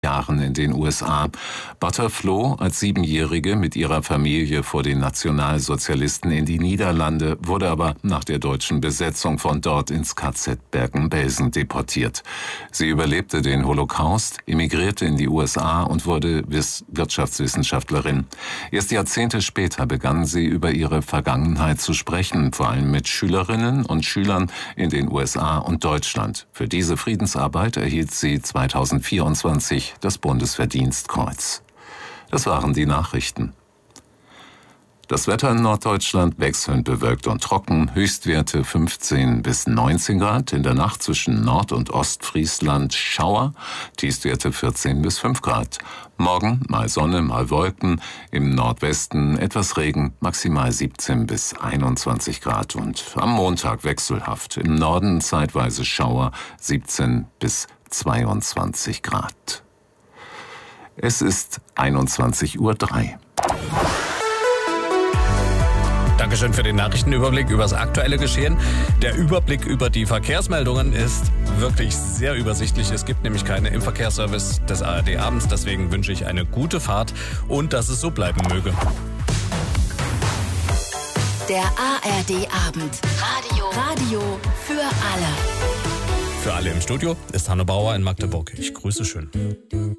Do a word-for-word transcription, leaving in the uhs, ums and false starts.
Jahren in den U S A. Butter floh als Siebenjährige mit ihrer Familie vor den Nationalsozialisten in die Niederlande, wurde aber nach der deutschen Besetzung von dort ins K Z Bergen-Belsen deportiert. Sie überlebte den Holocaust, emigrierte in die U S A und wurde Wirtschaftswissenschaftlerin. Erst Jahrzehnte später begann sie über ihre Vergangenheit zu sprechen, vor allem mit Schülerinnen und Schülern in den U S A und Deutschland. Für diese Friedensarbeit erhielt sie zweitausendvierundzwanzig das Bundesverdienstkreuz. Das waren die Nachrichten. Das Wetter in Norddeutschland wechselnd bewölkt und trocken, Höchstwerte fünfzehn bis neunzehn Grad, in der Nacht zwischen Nord- und Ostfriesland Schauer, Tiefstwerte vierzehn bis fünf Grad. Morgen mal Sonne, mal Wolken, im Nordwesten etwas Regen, maximal siebzehn bis einundzwanzig Grad und am Montag wechselhaft, im Norden zeitweise Schauer, siebzehn bis zweiundzwanzig Grad. Es ist einundzwanzig Uhr drei. Dankeschön für den Nachrichtenüberblick über das aktuelle Geschehen. Der Überblick über die Verkehrsmeldungen ist wirklich sehr übersichtlich. Es gibt nämlich keine im Verkehrsservice des A R D abends. Deswegen wünsche ich eine gute Fahrt und dass es so bleiben möge. Der A R D Abend. Radio. Radio für alle. Für alle im Studio ist Hanno Bauer in Magdeburg. Ich grüße schön.